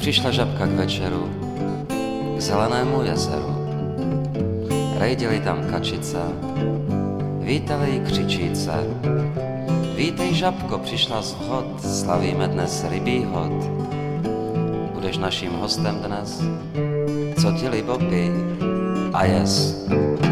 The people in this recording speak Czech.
Přišla žabka k večeru, k zelenému jezeru. Rejdili tam kačice, vítali ji křičíce. Vítej žabko, přišla z vhod, slavíme dnes rybí hod. Budeš naším hostem dnes, co ti libo pij a jes.